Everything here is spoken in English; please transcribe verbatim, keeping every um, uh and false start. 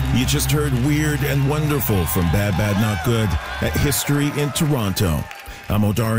You just heard Weird and Wonderful from Bad Bad Not Good at History in Toronto. I'm Odari.